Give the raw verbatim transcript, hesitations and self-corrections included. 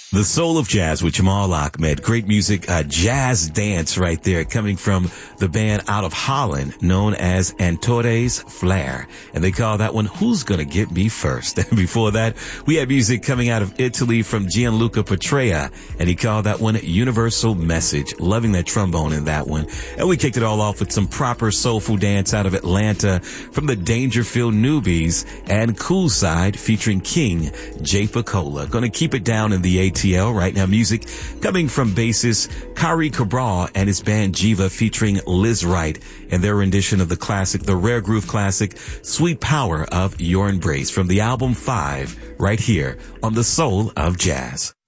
The Soul of Jazz with Jamal Ahmed. Great music, uh, jazz dance right there coming from the band out of Holland known as Antores Flair. And they call that one, Who's Gonna Get Me First? And before that, we had music coming out of Italy from Gianluca Petrea, and he called that one Universal Message. Loving that trombone in that one. And we kicked it all off with some proper soulful dance out of Atlanta from the Dangerfield Newbies and Cool Side featuring King J. Picola. Gonna keep it down in the A T L right now. Music coming from bassist Kari Cabral and his band Jiva featuring Liz Wright and their rendition of the classic, the rare groove classic, Sweet Power of Your Embrace from the album Five right here on The Soul of Jazz.